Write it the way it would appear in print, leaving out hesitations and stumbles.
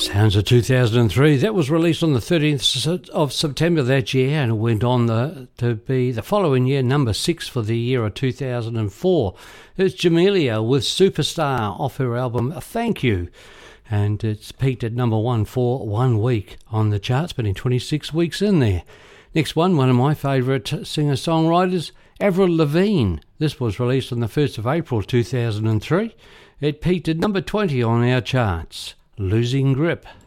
Sounds of 2003. That was released on the 13th of September that year, and it went on to be the following year number 6 for the year of 2004. It's Jamelia with Superstar off her album Thank You, and it's peaked at number 1 for 1 week on the charts, but in 26 weeks in there. Next one of my favourite singer-songwriters, Avril Lavigne. This was released on the 1st of April 2003. It peaked at number 20 on our charts. Losing Grip.